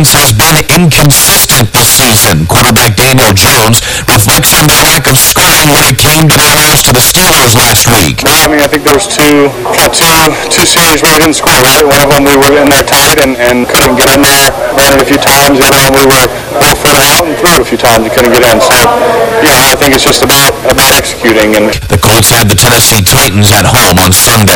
offense has been inconsistent this season. Quarterback Daniel Jones reflects on the lack of scoring when it came to their loss to the Steelers last week. I mean, I think there was two series where we didn't score, right? One of them we were in there tight and couldn't get in there, ran it a few times. The other one we were both further out and threw it a few times and couldn't get in. So, I think it's just about executing. And the Colts had the Tennessee Titans at home on Sunday.